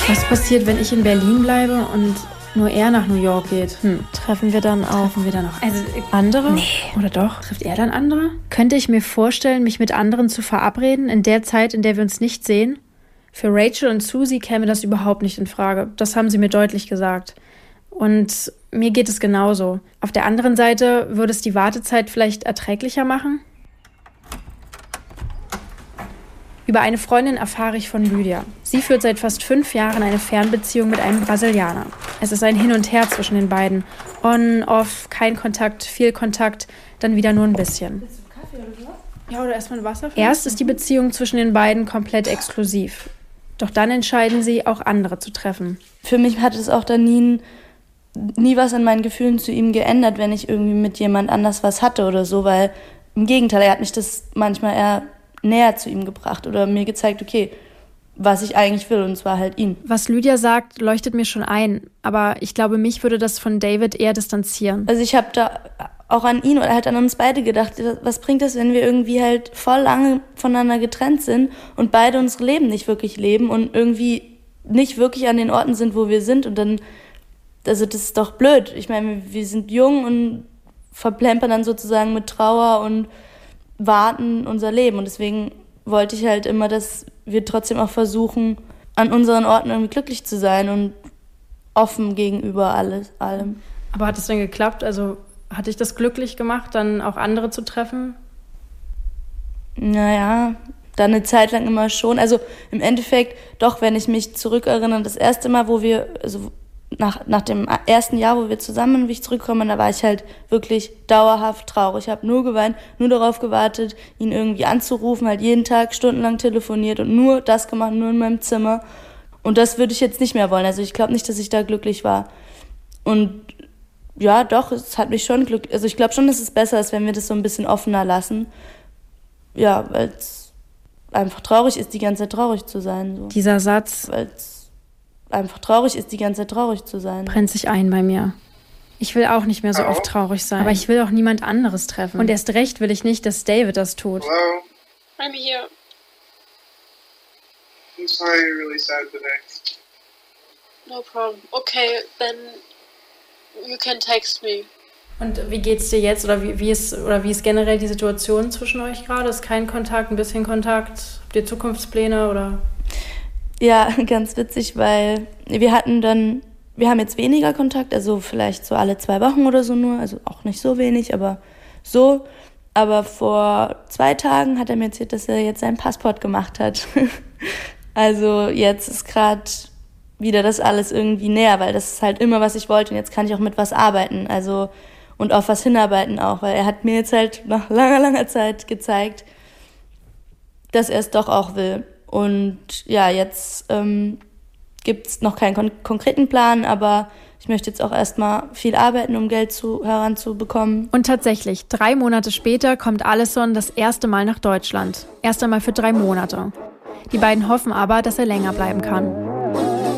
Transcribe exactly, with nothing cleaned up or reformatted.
Was passiert, wenn ich in Berlin bleibe und nur er nach New York geht? Hm. Treffen wir dann auch Treffen wir dann auch also, andere? Nee. Oder doch? Trifft er dann andere? Könnte ich mir vorstellen, mich mit anderen zu verabreden in der Zeit, in der wir uns nicht sehen? Für Rachel und Susie käme das überhaupt nicht in Frage. Das haben sie mir deutlich gesagt. Und mir geht es genauso. Auf der anderen Seite würde es die Wartezeit vielleicht erträglicher machen? Über eine Freundin erfahre ich von Lydia. Sie führt seit fast fünf Jahren eine Fernbeziehung mit einem Brasilianer. Es ist ein Hin und Her zwischen den beiden. On, off, kein Kontakt, viel Kontakt, dann wieder nur ein bisschen. Willst du Kaffee oder so? Ja, oder erstmal ein Wasser? Erst ist die Beziehung zwischen den beiden komplett exklusiv. Doch dann entscheiden sie, auch andere zu treffen. Für mich hat es auch dann nie, nie was an meinen Gefühlen zu ihm geändert, wenn ich irgendwie mit jemand anders was hatte oder so, weil im Gegenteil, er hat mich das manchmal eher näher zu ihm gebracht oder mir gezeigt, okay, was ich eigentlich will, und zwar halt ihn. Was Lydia sagt, leuchtet mir schon ein, aber ich glaube, mich würde das von David eher distanzieren. Also ich habe da auch an ihn oder halt an uns beide gedacht, was bringt es, wenn wir irgendwie halt voll lange voneinander getrennt sind und beide unsere Leben nicht wirklich leben und irgendwie nicht wirklich an den Orten sind, wo wir sind, und dann, also das ist doch blöd. Ich meine, wir sind jung und verplempern dann sozusagen mit Trauer und warten unser Leben, und deswegen wollte ich halt immer, dass wir trotzdem auch versuchen, an unseren Orten irgendwie glücklich zu sein und offen gegenüber alles, allem. Aber hat es denn geklappt? Also hat dich das glücklich gemacht, dann auch andere zu treffen? Naja, dann eine Zeit lang immer schon. Also im Endeffekt, doch, wenn ich mich zurückerinnere, das erste Mal, wo wir, also nach, nach dem ersten Jahr, wo wir zusammen, wie ich zurückkomme, da war ich halt wirklich dauerhaft traurig. Ich habe nur geweint, nur darauf gewartet, ihn irgendwie anzurufen, halt jeden Tag stundenlang telefoniert und nur das gemacht, nur in meinem Zimmer. Und das würde ich jetzt nicht mehr wollen. Also ich glaube nicht, dass ich da glücklich war. Und ja, doch, es hat mich schon glücklich. Also ich glaube schon, dass es besser ist, wenn wir das so ein bisschen offener lassen. Ja, weil es einfach traurig ist, die ganze Zeit traurig zu sein. So. Dieser Satz, weil es einfach traurig ist, die ganze Zeit traurig zu sein. Brennt sich ein bei mir. Ich will auch nicht mehr so oft traurig sein, aber ich will auch niemand anderes treffen. Und erst recht will ich nicht, dass David das tut. Hello? I'm here. I'm sorry you're really sad today. No problem. Okay, then you can text me. Und wie geht's dir jetzt, oder wie, wie ist oder wie ist generell die Situation zwischen euch gerade? Ist kein Kontakt, ein bisschen Kontakt? Habt ihr Zukunftspläne oder? Ja, ganz witzig, weil wir hatten dann, wir haben jetzt weniger Kontakt, also vielleicht so alle zwei Wochen oder so nur, also auch nicht so wenig, aber so. Aber vor zwei Tagen hat er mir erzählt, dass er jetzt seinen Passport gemacht hat. Also jetzt ist gerade wieder das alles irgendwie näher, weil das ist halt immer, was ich wollte, und jetzt kann ich auch mit was arbeiten, also und auf was hinarbeiten auch, weil er hat mir jetzt halt nach langer, langer Zeit gezeigt, dass er es doch auch will. Und ja, jetzt ähm, gibt es noch keinen kon- konkreten Plan, aber ich möchte jetzt auch erstmal viel arbeiten, um Geld zu, heranzubekommen. Und tatsächlich, drei Monate später kommt Alison das erste Mal nach Deutschland. Erst einmal für drei Monate. Die beiden hoffen aber, dass er länger bleiben kann.